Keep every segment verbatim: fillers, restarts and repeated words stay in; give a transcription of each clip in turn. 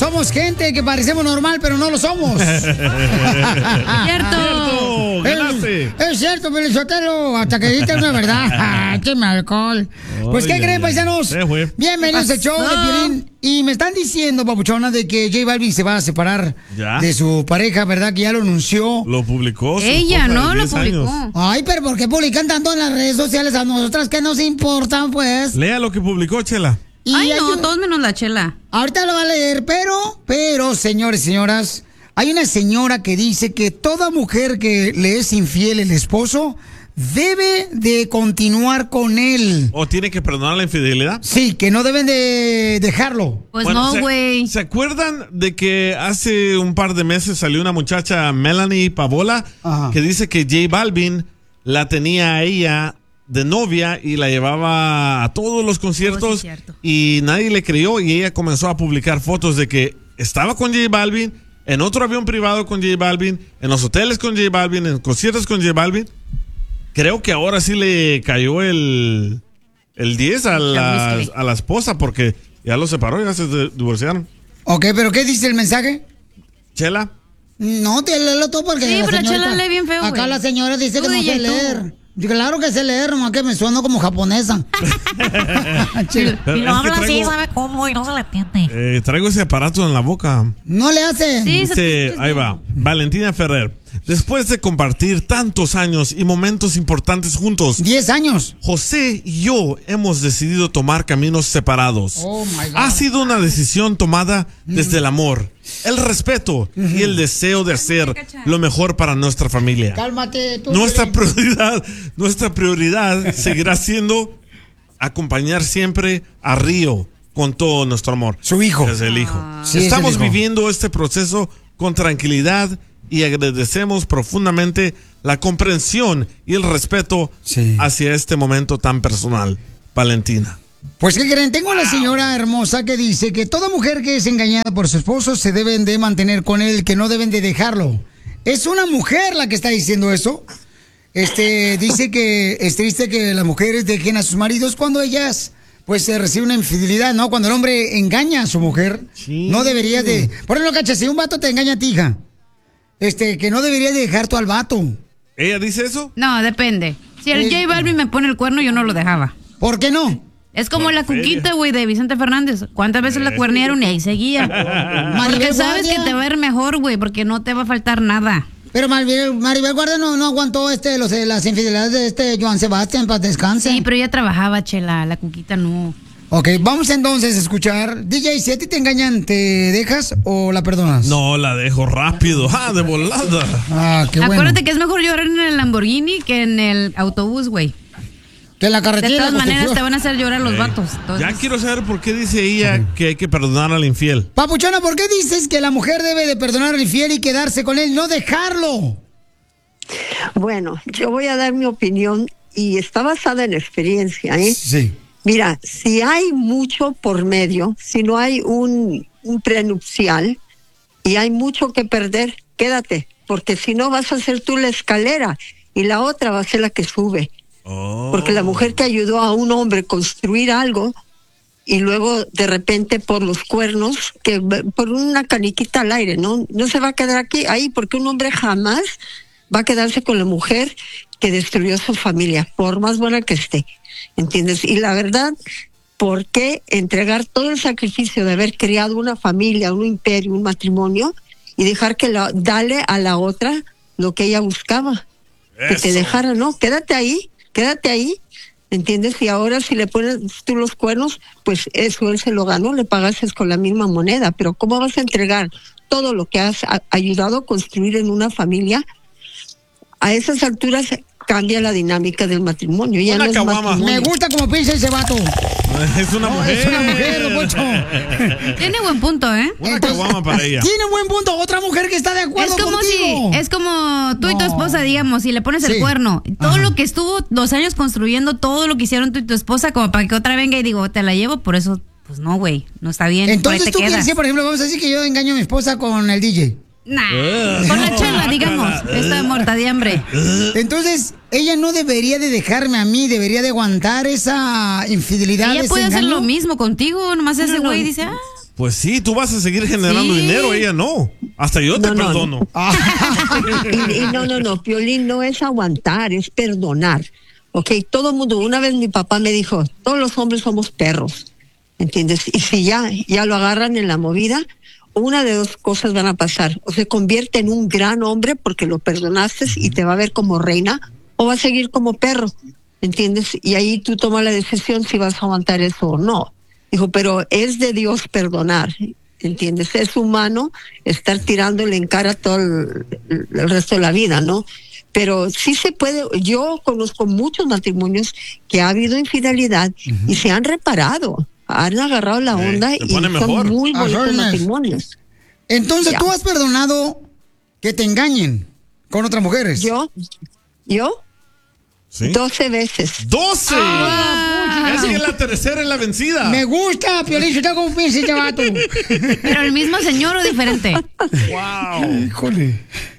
somos gente que parecemos normal, pero no lo somos. ¡Cierto! ¡Ganaste! Es, es cierto, Pelizotelo, hasta que dijiste una verdad. ¡Qué alcohol! Pues, ¿qué creen, paisanos? Sí, bienvenidos al show de Piolín. Y me están diciendo, papuchona, de que J Balvin se va a separar ¿Ya? de su pareja, ¿verdad? Que ya lo anunció. Lo publicó. Ella, ¿no? Lo publicó. Años. Ay, pero ¿por qué publican tanto en las redes sociales a nosotras que nos importan, pues? Lea lo que publicó, Chela. Y Ay, no, hay- todos menos la Chela. Ahorita lo va a leer, pero, pero, señores y señoras, hay una señora que dice que toda mujer que le es infiel el esposo debe de continuar con él. ¿O tiene que perdonar la infidelidad? Sí, que no deben de dejarlo. Pues Bueno, no, ¿se- güey. ¿Se acuerdan de que hace un par de meses salió una muchacha, Melanie Pavola, Ajá. que dice que J Balvin la tenía a ella de novia y la llevaba a todos los conciertos Oh, sí, cierto. y nadie le creyó y ella comenzó a publicar fotos de que estaba con J Balvin, en otro avión privado con J Balvin, en los hoteles con J Balvin, en conciertos con J Balvin? Creo que ahora sí le cayó el, el diez a la, whisky. a la esposa porque ya lo separó, ya se de- divorciaron. Ok, pero ¿qué dice el mensaje? Chela. No, te léelo tú porque... Sí, pero la señorita- Chela lee bien feo, Acá güey. la señora dice Tú, que no D J, sé tú. leer. Claro que sé leer, nomás que me sueno como japonesa. Chela. Pero Y es lo que habla así, traigo- ¿sabe cómo? Y no se le entiende. Eh, traigo ese aparato en la boca. No le hace. Sí, Dice, ahí va, Valentina Ferrer. Después de compartir tantos años y momentos importantes juntos, Diez años. José y yo hemos decidido tomar caminos separados. Oh, my God. Ha sido una decisión tomada desde el amor, el respeto y el deseo de hacer lo mejor para nuestra familia. Cálmate tú. Nuestra Piolín. prioridad, nuestra prioridad seguirá siendo acompañar siempre a Río con todo nuestro amor. Su hijo. Es el hijo. Sí, es Estamos el hijo. viviendo este proceso con tranquilidad y agradecemos profundamente la comprensión y el respeto Sí. hacia este momento tan personal. Valentina. Pues, ¿qué creen? Tengo una señora hermosa que dice que toda mujer que es engañada por su esposo se deben de mantener con él, que no deben de dejarlo. Es una mujer la que está diciendo eso. Este, dice que es triste que las mujeres dejen a sus maridos cuando ellas, pues, se reciben una infidelidad, ¿no? Cuando el hombre engaña a su mujer, Sí. no debería de... Por ejemplo, cacha, si un vato te engaña a ti, hija, este, que no debería de dejar tú al vato. ¿Ella dice eso? No, depende. Si el Sí. J Balvin me pone el cuerno, yo no lo dejaba. ¿Por qué no? Es como Por la feria. cuquita, güey, de Vicente Fernández. ¿Cuántas veces la cuernieron y ahí seguía? Porque Maribel sabes que Guardia. te va a ir mejor, güey, porque no te va a faltar nada. Pero Maribel, Maribel Guardia no, no aguantó este, los, eh, las infidelidades de este Joan Sebastián, para descanse. Sí, pero ella trabajaba, Chela, la cuquita no. Ok, vamos entonces a escuchar. D J, si a ti te engañan, ¿te dejas o la perdonas? No, la dejo rápido. Ah, de volada. Ah, qué bueno. Acuérdate que es mejor llorar en el Lamborghini que en el autobús, güey. Que en la De carretera. todas la maneras construcción. te van a hacer llorar los Eh, vatos. Entonces, Ya quiero saber por qué dice ella que hay que perdonar al infiel. Papuchona, ¿por qué dices que la mujer debe de perdonar al infiel y quedarse con él, no dejarlo? Bueno, yo voy a dar mi opinión y está basada en experiencia, ¿eh? Sí. Mira, si hay mucho por medio, si no hay un, un prenupcial y hay mucho que perder, quédate, porque si no vas a ser tú la escalera y la otra va a ser la que sube. Oh. Porque la mujer que ayudó a un hombre a construir algo y luego de repente por los cuernos, que por una caniquita al aire, ¿no? No se va a quedar aquí, ahí, porque un hombre jamás va a quedarse con la mujer que destruyó su familia, por más buena que esté, ¿entiendes? Y la verdad, ¿por qué entregar todo el sacrificio de haber creado una familia, un imperio, un matrimonio, y dejar que la, dale a la otra lo que ella buscaba? Que te Eso. dejara, ¿no? Quédate ahí, quédate ahí, ¿entiendes? Y ahora si le pones tú los cuernos, pues eso él se lo ganó, le pagaste con la misma moneda, pero ¿cómo vas a entregar todo lo que has a- ayudado a construir en una familia? A esas alturas cambia la dinámica del matrimonio. Ya Una no es caguama. matrimonio. Me gusta como piensa ese vato. Es una No, mujer. es una mujer, don Poncho. tiene buen punto, ¿eh? Una Entonces, caguama para ella. Tiene buen punto. Otra mujer que está de acuerdo Es como contigo. si, es como tú y tu No. esposa, digamos, si le pones Sí. el cuerno. Todo Ajá. lo que estuvo dos años construyendo, todo lo que hicieron tú y tu esposa, como para que otra venga y digo, te la llevo, por eso, pues no, güey, no está bien. Entonces por ahí tú te quieres quedas. decir, por ejemplo, vamos a decir que yo engaño a mi esposa con el D J. Nah, con la chela, digamos, esta muerta de hambre. Entonces, ella no debería de dejarme a mí, debería de aguantar esa infidelidad. Ella ese puede hacer engaño. lo mismo contigo, nomás ese No, no. güey dice, ah, Pues sí, tú vas a seguir generando Sí. dinero, ella no. Hasta yo te No, no, perdono. y, y no, no, no, Piolín, no es aguantar, es perdonar. Ok, todo el mundo, una vez mi papá me dijo, todos los hombres somos perros, ¿entiendes? Y si ya, ya lo agarran en la movida, una de dos cosas van a pasar. O se convierte en un gran hombre porque lo perdonaste y te va a ver como reina, o va a seguir como perro, ¿entiendes? Y ahí tú tomas la decisión si vas a aguantar eso o no. Dijo, pero es de Dios perdonar, ¿entiendes? Es humano estar tirándole en cara todo el, el resto de la vida, ¿no? Pero sí se puede. Yo conozco muchos matrimonios que ha habido infidelidad uh-huh. y se han reparado, han agarrado la onda sí, y son mejor. muy bonitos Ajá, matrimonios. Entonces, Ya. ¿tú has perdonado que te engañen con otras mujeres? Yo, yo, ¿Sí? doce veces. ¡doce! Ah, es que la tercera es la vencida. Me gusta, Piolín, ¿usted cómo piensa este vato? ¿Pero el mismo señor o diferente? ¡Wow! Híjole.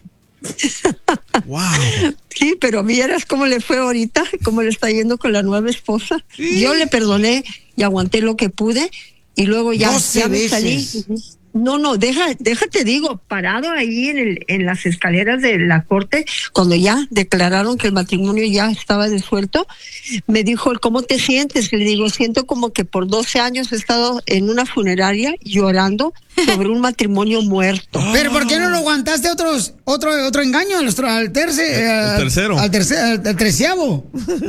¡Wow! Sí, pero vieras cómo le fue ahorita, cómo le está yendo con la nueva esposa. Sí. Yo le perdoné y aguanté lo que pude y luego ya, doce ya me veces. salí. No, no, deja, déjate digo, parado ahí en el, en las escaleras de la corte, cuando ya declararon que el matrimonio ya estaba disuelto, me dijo, ¿cómo te sientes? Le digo, siento como que por doce años he estado en una funeraria llorando sobre un matrimonio muerto. Pero ¿por qué no lo aguantaste otros, otro, otro engaño al, al, terce, El tercero. Al, terce, al, al treceavo?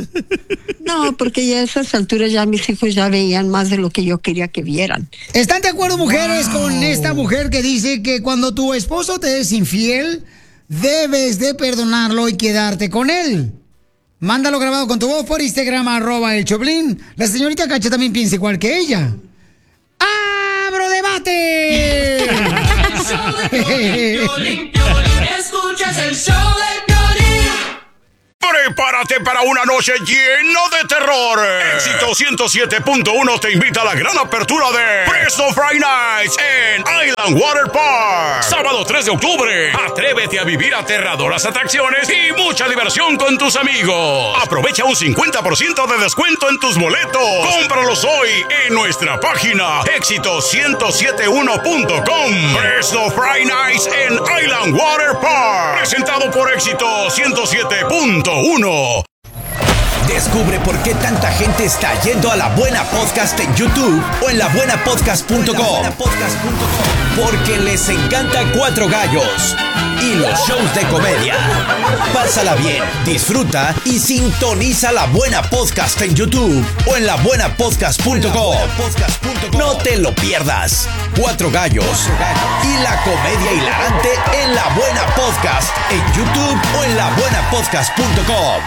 No, porque ya a esas alturas ya mis hijos ya veían más de lo que yo quería que vieran. ¿Están de acuerdo, mujeres, wow. con esta mujer que dice que cuando tu esposo te es infiel, debes de perdonarlo y quedarte con él? Mándalo grabado con tu voz por Instagram, arroba el Choplin. La señorita Cacha también piensa igual que ella. ¡Abro debate! El show de Piolín, Piolín, escuchas el show de Piolín. Prepárate para una noche llena de terror. Éxito ciento siete punto uno te invita a la gran apertura de Fresno Friday Nights en Island Water Park. Sábado tres de octubre. Atrévete a vivir aterradoras atracciones y mucha diversión con tus amigos. Aprovecha un cincuenta por ciento de descuento en tus boletos. Cómpralos hoy en nuestra página éxito ciento siete punto uno punto com. Fresno Friday Nights en Island Water Park. Presentado por Éxito ciento siete punto uno. Descubre por qué tanta gente está yendo a La Buena Podcast en YouTube o en la buena podcast punto com. Porque les encanta Cuatro Gallos y los shows de comedia. Pásala bien, disfruta y sintoniza La Buena Podcast en YouTube o en la buena podcast punto com. No te lo pierdas. Cuatro Gallos y la comedia hilarante en La Buena Podcast en YouTube o en la buena podcast punto com.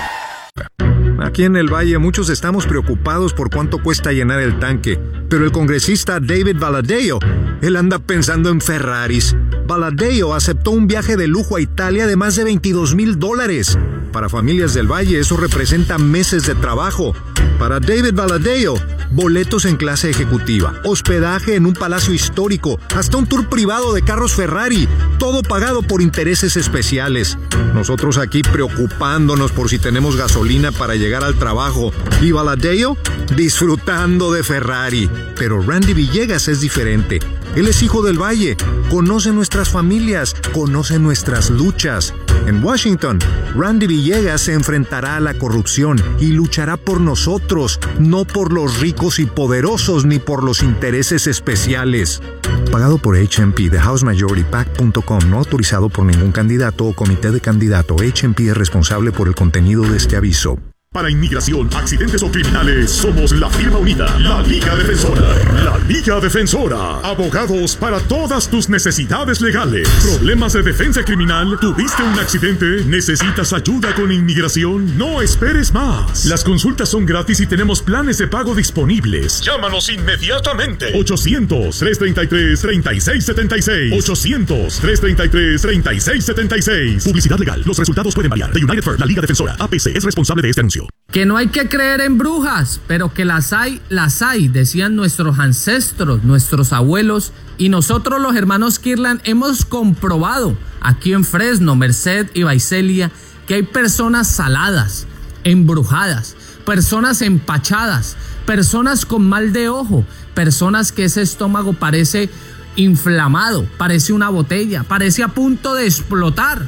Aquí en el Valle muchos estamos preocupados por cuánto cuesta llenar el tanque, pero el congresista David Valadao, él anda pensando en Ferraris. Valadao aceptó un viaje de lujo a Italia de más de veintidós mil dólares. Para familias del Valle eso representa meses de trabajo. Para David Valadao, boletos en clase ejecutiva, hospedaje en un palacio histórico, hasta un tour privado de carros Ferrari, todo pagado por intereses especiales. Nosotros aquí preocupándonos por si tenemos gasolina para llegar al trabajo. Y Valadao disfrutando de Ferrari. Pero Randy Villegas es diferente. Él es hijo del Valle, conoce nuestras familias, conoce nuestras luchas. En Washington, Randy Villegas se enfrentará a la corrupción y luchará por nosotros, no por los ricos y poderosos ni por los intereses especiales. Pagado por H M P de House Majority P A C punto com, no autorizado por ningún candidato o comité de candidato. H M P es responsable por el contenido de este aviso. Para inmigración, accidentes o criminales, somos la firma unida, la Liga Defensora. La Liga Defensora. Abogados para todas tus necesidades legales. Problemas de defensa criminal, tuviste un accidente, necesitas ayuda con inmigración, no esperes más. Las consultas son gratis y tenemos planes de pago disponibles. Llámanos inmediatamente. ochocientos, trescientos treinta y tres, treinta y seis setenta y seis. ochocientos, trescientos treinta y tres, treinta y seis setenta y seis. Publicidad legal. Los resultados pueden variar. The United Firm, la Liga Defensora. A P C es responsable de este anuncio. Que no hay que creer en brujas, pero que las hay, las hay, decían nuestros ancestros, nuestros abuelos, y nosotros los hermanos Kirlan hemos comprobado aquí en Fresno, Merced y Visalia que hay personas saladas, embrujadas, personas empachadas, personas con mal de ojo, personas que ese estómago parece inflamado, parece una botella, parece a punto de explotar.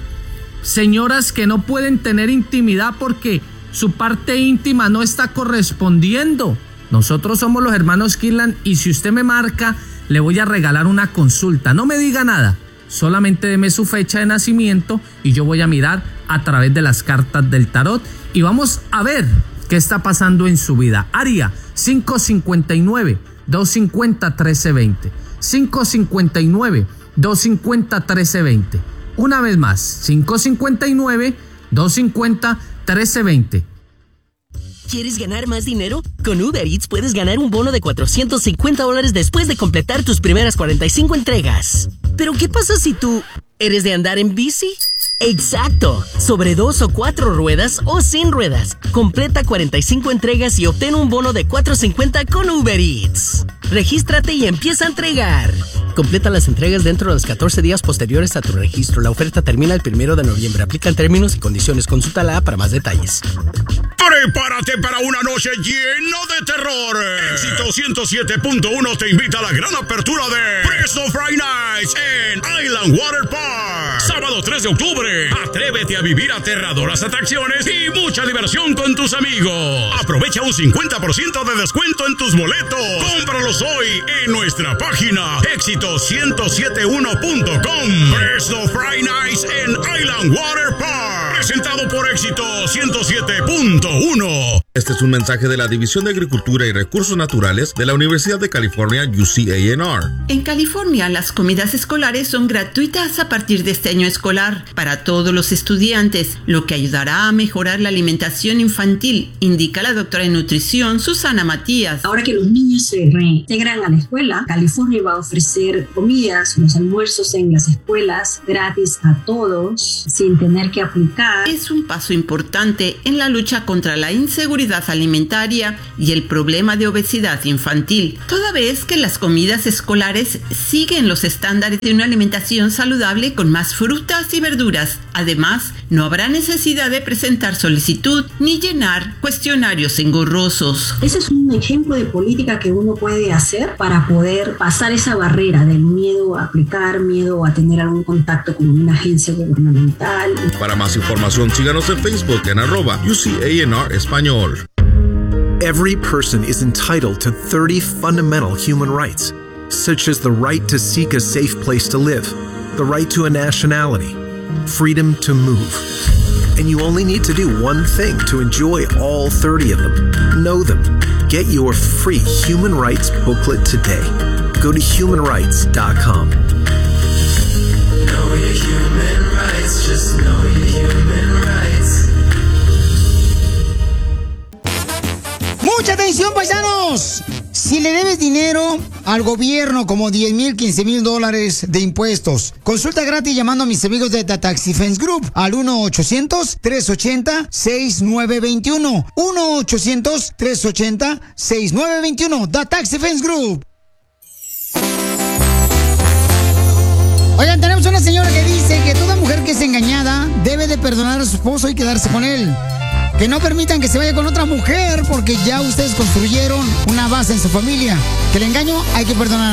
Señoras que no pueden tener intimidad porque su parte íntima no está correspondiendo. Nosotros somos los hermanos Kirlan y si usted me marca, le voy a regalar una consulta. No me diga nada, solamente deme su fecha de nacimiento y yo voy a mirar a través de las cartas del tarot y vamos a ver qué está pasando en su vida. Área cinco cinco nueve, dos cinco cero, uno tres dos cero. cinco cinco nueve, dos cinco cero, uno tres dos cero. Una vez más, cinco cinco nueve, dos cinco cero, uno tres dos cero. ¿Quieres ganar más dinero? Con Uber Eats puedes ganar un bono de cuatrocientos cincuenta dólares después de completar tus primeras cuarenta y cinco entregas. Pero ¿qué pasa si tú eres de andar en bici? Exacto, sobre dos o cuatro ruedas o sin ruedas. Completa cuarenta y cinco entregas y obtén un bono de cuatrocientos cincuenta con Uber Eats. Regístrate y empieza a entregar. Completa las entregas dentro de los catorce días posteriores a tu registro. La oferta termina el primero de noviembre. Aplican términos y condiciones. Consulta la app para más detalles. Prepárate para una noche llena de terror. Éxito ciento siete punto uno te invita a la gran apertura de Presto Friday Nights en Island Water Park. Sábado tres de octubre. Atrévete a vivir aterradoras atracciones y mucha diversión con tus amigos. Aprovecha un cincuenta por ciento de descuento en tus boletos. Cómpralos hoy en nuestra página éxito ciento siete uno punto com. Presto Friday Nights en Island Water Park. Presentado por Éxito ciento siete punto uno. Este es un mensaje de la División de Agricultura y Recursos Naturales de la Universidad de California, U C A N R. En California, las comidas escolares son gratuitas a partir de este año escolar para todos los estudiantes, lo que ayudará a mejorar la alimentación infantil, indica la doctora en nutrición Susana Matías. Ahora que los niños se reintegran a la escuela, California va a ofrecer comidas, los almuerzos en las escuelas gratis a todos, sin tener que aplicar. Es un paso importante en la lucha contra la inseguridad alimentaria y el problema de obesidad infantil, toda vez que las comidas escolares siguen los estándares de una alimentación saludable con más frutas y verduras. Además, no habrá necesidad de presentar solicitud ni llenar cuestionarios engorrosos. Ese es un ejemplo de política que uno puede hacer para poder pasar esa barrera del miedo a aplicar, miedo a tener algún contacto con una agencia gubernamental. Para más información, síganos en Facebook en arroba U C A N R Español. Every person is entitled to thirty fundamental human rights, such as the right to seek a safe place to live, the right to a nationality, freedom to move. And you only need to do one thing to enjoy all thirty of them. Know them. Get your free human rights booklet today. Go to human rights dot com. Know your human rights, just know your human rights. ¡Mucha atención, paisanos! Si le debes dinero al gobierno como diez mil, quince mil dólares de impuestos, consulta gratis llamando a mis amigos de The Tax Defense Group al uno ochocientos, tres ochenta, sesenta y nueve veintiuno. uno ochocientos, tres ochenta, sesenta y nueve veintiuno. The Tax Defense Group. Oigan, tenemos una señora que dice que toda mujer que es engañada debe de perdonar a su esposo y quedarse con él. Que no permitan que se vaya con otra mujer porque ya ustedes construyeron una base en su familia. Que el engaño hay que perdonar.